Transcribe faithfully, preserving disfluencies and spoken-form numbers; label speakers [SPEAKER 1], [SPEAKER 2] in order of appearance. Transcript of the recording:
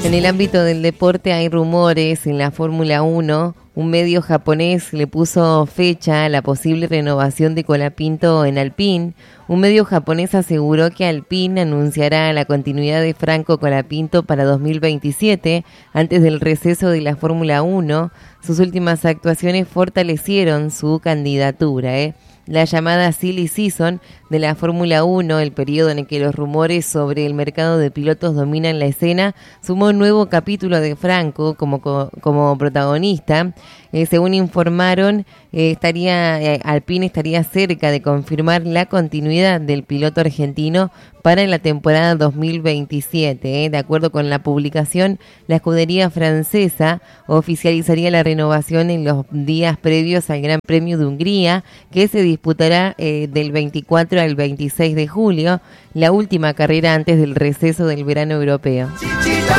[SPEAKER 1] En el ámbito del deporte hay rumores en la Fórmula uno. Un medio japonés le puso fecha a la posible renovación de Colapinto en Alpine. Un medio japonés aseguró que Alpine anunciará la continuidad de Franco Colapinto para dos mil veintisiete, antes del receso de la Fórmula uno. Sus últimas actuaciones fortalecieron su candidatura, ¿eh? La llamada Silly Season de la Fórmula uno, el periodo en el que los rumores sobre el mercado de pilotos dominan la escena, sumó un nuevo capítulo de Franco como, como protagonista. Eh, según informaron, eh, estaría eh, Alpine estaría cerca de confirmar la continuidad del piloto argentino para la temporada dos mil veintisiete. Eh. De acuerdo con la publicación, la escudería francesa oficializaría la renovación en los días previos al Gran Premio de Hungría, que se disputará eh, del veinticuatro al veintiséis de julio, la última carrera antes del receso del verano europeo.